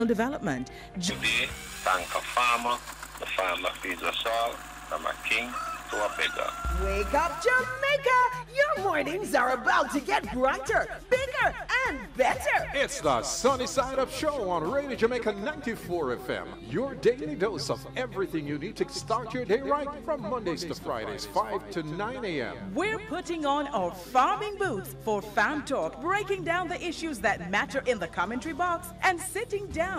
development. Today, thank a farmer. The farmer feeds us all, from a king to a beggar. Wake up, Jamaica! Your mornings are about to get brighter, bigger, and better. It's the Sunny Side Up Show on Radio Jamaica 94 FM. Your daily dose of everything you need to start your day right from Mondays to Fridays, 5 to 9 a.m. We're putting on our farming boots for Farm Talk, breaking down the issues that matter in the commentary box and sitting down